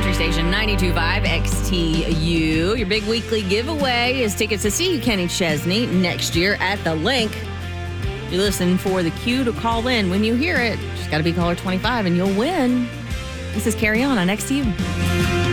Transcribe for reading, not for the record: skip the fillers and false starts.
Country Station 92.5 XTU. Your big weekly giveaway is tickets to see Kenny Chesney next year at the Link. You listen for the cue to call in. When you hear it, just got to be caller 25 and you'll win. This is Carry On XTU.